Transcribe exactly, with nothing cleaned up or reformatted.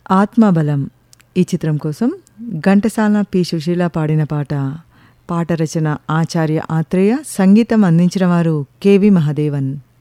ఆత్మబలం ఈ చిత్రం కోసం ఘంటసాల పి సుశీల పాడిన పాట. పాట రచన ఆచార్య ఆత్రేయ, సంగీతం అందించిన వారు కెవి మహదేవన్.